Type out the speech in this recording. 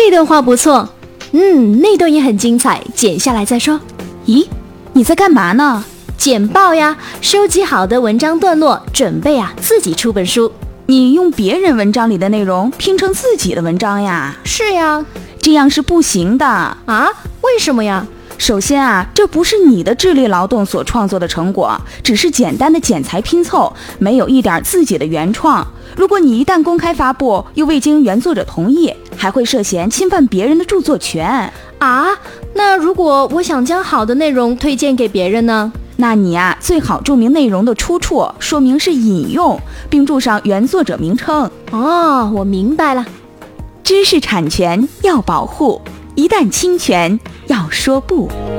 这段话不错，那段也很精彩，剪下来再说。 咦，你在干嘛呢？ 简报呀，收集好的文章段落，准备自己出本书。 你用别人文章里的内容拼成自己的文章呀？ 是呀。 这样是不行的啊？为什么呀？ 首先这不是你的智力劳动所创作的成果，只是简单的剪裁拼凑，没有一点自己的原创。如果你一旦公开发布，又未经原作者同意，还会涉嫌侵犯别人的著作权啊。那如果我想将好的内容推荐给别人呢？ 那你最好注明内容的出处，说明是引用，并注上原作者名称。 哦，我明白了。 知识产权要保护，一旦侵权要说不。